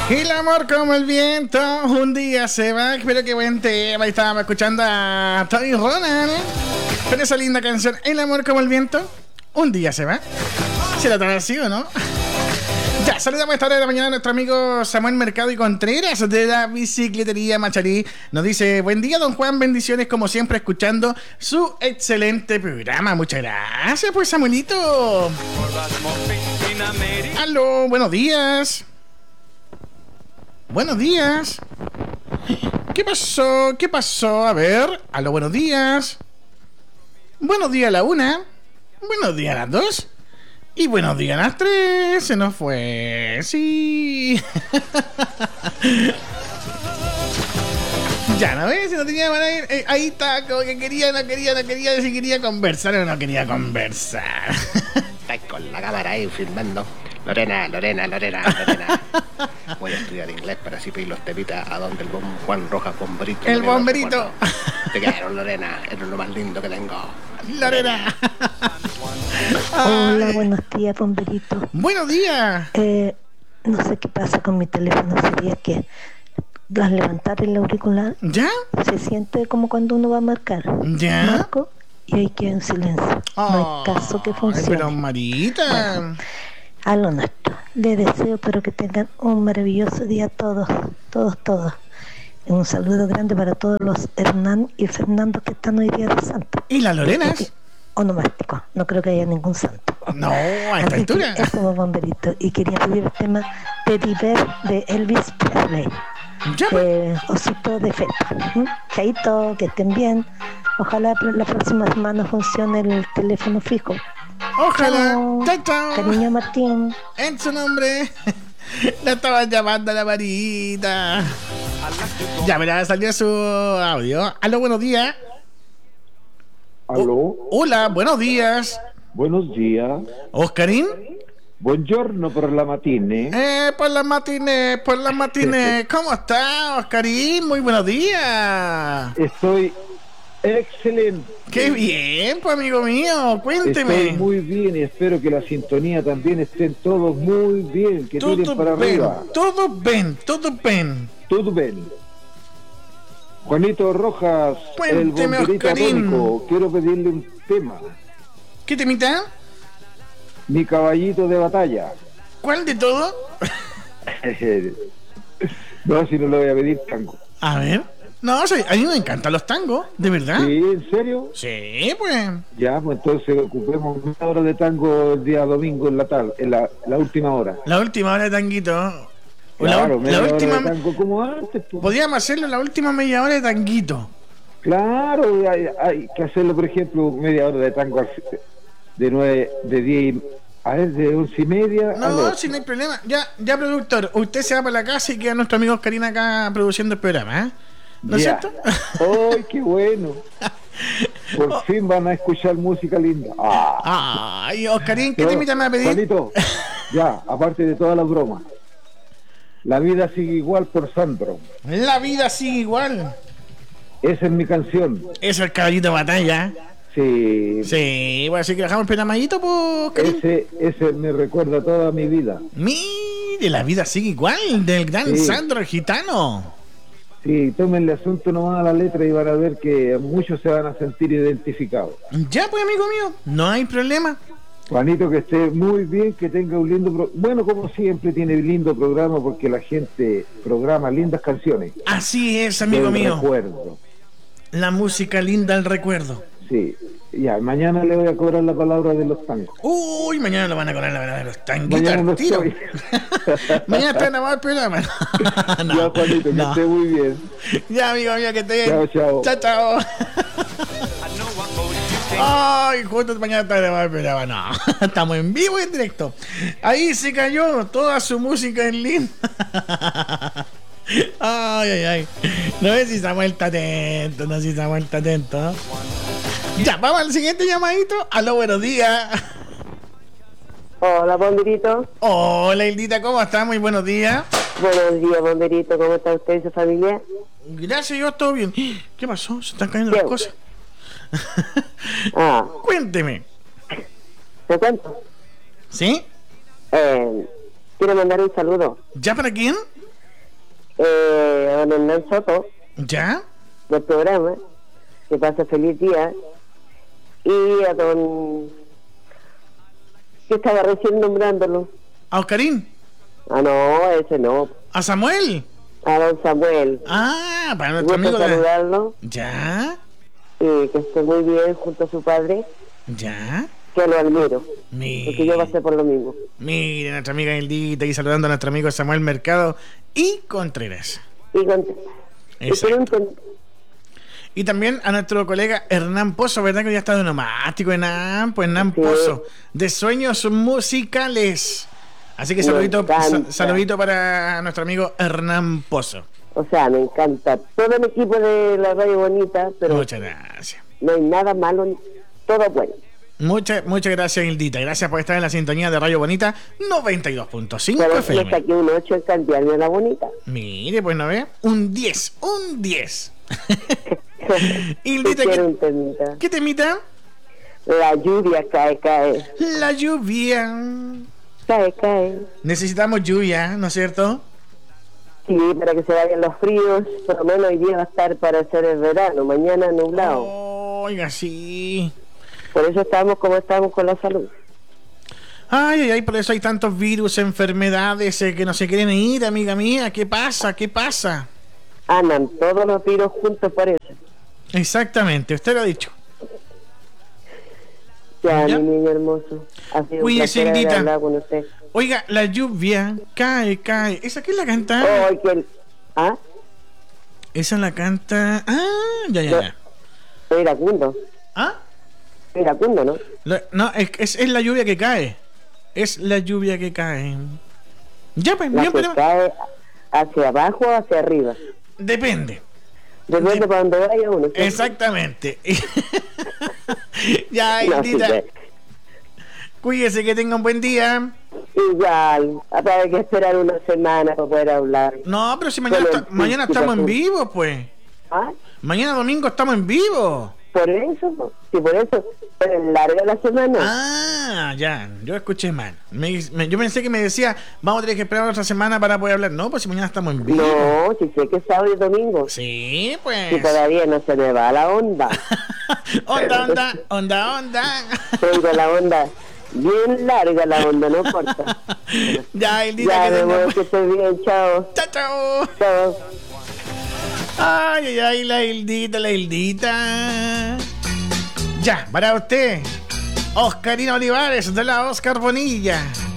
El amor como el viento, un día se va. Espero que buen tema. Estábamos escuchando a Tony Ronan, con esa linda canción, El amor como el viento, un día se va. ¿Se la trae así o no? Ya, saludamos a esta hora de la mañana a nuestro amigo Samuel Mercado y Contreras de la bicicletería Macharí. Nos dice, buen día, don Juan, bendiciones como siempre, escuchando su excelente programa. Muchas gracias, pues, Samuelito. Aló, buenos días. Buenos días. ¿Qué pasó? ¿Qué pasó? A ver, aló, buenos días. Buenos días a la 1. Buenos días a las 2. Y buenos días a las 3. Se nos fue. Sí. Ya, ¿no ves? Si no tenía para ir. Ahí está, como que quería, no quería, si quería conversar o no quería conversar. Está con la cámara ahí filmando. Lorena. Voy a estudiar inglés para así pedir los temitas a donde el Juan Rojas Bomberito. El bomberito. Te quiero, Lorena. Eres lo más lindo que tengo. Lorena. Hola, buenos días, bomberito. Buenos días. No sé qué pasa con mi teléfono. Sería que al levantar el auricular, ¿ya? se siente como cuando uno va a marcar. ¿Ya? Marco y ahí queda en silencio. No hay caso que funcione. Pero Marita. Bueno, a lo nuestro. Les deseo, pero que tengan un maravilloso día todos. Un saludo grande para todos los Hernán y Fernando que están hoy día de santo. ¿Y las Lorenas? Onomástico, no creo que haya ningún santo. No, a esta altura. Eso es bomberito. Y quería pedir el tema Teddy Bear de Elvis Presley. Osito de Felpa. Chaito, que estén bien. Ojalá la próxima semana funcione el teléfono fijo. Ojalá. Chao. Cariño Martín. En su nombre. La estaban llamando a la Marita. Ya, mira, salió su audio. Aló, buenos días. Aló. Hola, buenos días. Buenos días. ¿Oscarín? Buongiorno por la matine. Por la matine. ¿Cómo está, Oscarín? Muy buenos días. Estoy excelente. Qué bien, pues, amigo mío. Cuénteme. Estoy muy bien y espero que la sintonía también estén todos muy bien. Que tiren para arriba. Todo bien. Todo bien. Juanito Rojas, Cuénteme, el bomberito Oscarín. atómico. Quiero pedirle un tema. ¿Qué temita? Mi caballito de batalla. ¿Cuál de todo? No, si no le voy a pedir tango. A ver. No, a mí me encantan los tangos, ¿de verdad? ¿Sí? ¿En serio? Sí, pues. Ya, pues entonces ocupemos una hora de tango el día domingo en la tarde, en la última hora. La última hora de tanguito. Claro, la última hora de tango como antes. Pues. Podríamos hacerlo la última media hora de tanguito. Claro, hay que hacerlo, por ejemplo, media hora de tango de 9, de 10, de 11:30. No, si no hay problema. Ya, productor, usted se va para la casa y queda nuestro amigo Oscarín acá produciendo el programa, ¿eh? ¿No es cierto? ¡Ay, qué bueno! Por fin van a escuchar música linda. Ay, Oscarín, ¿qué temita me va a pedir? Juanito, ya, aparte de todas las bromas. La vida sigue igual por Sandro. La vida sigue igual. Esa es mi canción. Eso es el caballito de batalla. Sí, bueno, así que dejamos el programadito, pues, Oscarín. Ese me recuerda toda mi vida. Mire, la vida sigue igual, del gran Sandro el gitano. Sí, tómenle asunto nomás a la letra y van a ver que muchos se van a sentir identificados. Ya, pues, amigo mío, no hay problema. Juanito, que esté muy bien, que tenga un lindo bueno, como siempre tiene lindo programa porque la gente programa lindas canciones. Así es, amigo mío. Recuerdo. La música linda, el recuerdo. Sí, ya, mañana le voy a cobrar la palabra de los tangos. Uy, mañana lo van a cobrar la verdad de los tanguitos Mañana al tiro. Mañana está grabado el programa. No, ya, Juanito, que esté muy bien. Ya, amigo mío, que esté bien. Chao. Ay, justo mañana está grabado el programa. No, estamos en vivo y en directo. Ahí se cayó toda su música en línea. Ay. No sé si Samuel está atento, ¿no? Ya, vamos al siguiente llamadito. Aló, buenos días. Hola, bomberito. Hola, Hildita, ¿cómo está? Muy buenos días. Buenos días, bomberito. ¿Cómo está usted y su familia? Gracias, yo todo bien. ¿Qué pasó? ¿Se están cayendo las cosas? Cuénteme. ¿Te cuento? ¿Sí? Quiero mandar un saludo. ¿Ya para quién? A don Hernán Soto, ¿Ya? del programa, que pase feliz día. Y a don... que estaba recién nombrándolo. ¿A Oscarín? Ah, no, ese no. ¿A Samuel? A don Samuel. Ah, para nuestro Gusto amigo de... saludarlo. ¿Ya? Y que esté muy bien junto a su padre. ¿Ya? Que lo admiro. Porque yo pasé por lo mismo. Mire, nuestra amiga Hildita y saludando a nuestro amigo Samuel Mercado y Contreras. Y con... Exacto. Y también a nuestro colega Hernán Pozo, ¿verdad que ya está de nomástico Hernán? Pues Hernán Pozo, de Sueños Musicales. Así que saludito para nuestro amigo Hernán Pozo. O sea, me encanta todo el equipo de la Radio Bonita, pero muchas gracias. No hay nada malo, todo bueno. Muchas gracias, Hildita. Gracias por estar en la sintonía de Radio Bonita 92.5 pero FM. Pero saqué un 8 en cambiarme a la Bonita. Mire, pues no ve, un 10. Hildita, ¿qué temita? La lluvia cae. La lluvia. Cae. Necesitamos lluvia, ¿no es cierto? Sí, para que se vayan los fríos. Por lo menos hoy día va a estar para hacer el verano. Mañana nublado. Oiga, sí. Por eso estamos como estamos con la salud. Ay, por eso hay tantos virus, enfermedades que no se quieren ir, amiga mía. ¿Qué pasa? Andan todos los virus juntos por eso. Exactamente, usted lo ha dicho. Ya, mi niño hermoso. Ha sido un placer hablar con usted. Oiga, la lluvia cae. ¿Esa quién la canta? ¿Ah? Esa la canta... ya. Iracundo. ¿Ah? Iracundo, ¿no? No, es la lluvia que cae. Es la lluvia que cae. Ya, pues, ¿La que cae hacia abajo o hacia arriba? Depende para donde vaya uno. ¿Sí? Exactamente. Ya, Hildita. Cuídese, que tenga un buen día. Igual, hay que esperar una semana para poder hablar. No, pero si mañana estamos en vivo, pues. ¿Ah? Mañana domingo estamos en vivo. Por eso, pero es larga la semana. Ah, ya, yo escuché mal. Yo pensé que me decía, vamos a tener que esperar otra semana para poder hablar. No, pues si mañana estamos en vivo. No, si sé que es sábado y domingo. Sí, pues. Si todavía no se me va la onda. onda. Tengo la onda bien larga, la onda, no corta. Ya, Hildita, que estés bien, chao. Chao. Ay, la Hildita. Ya, para usted, Oscarina Olivares, de la Oscar Bonilla.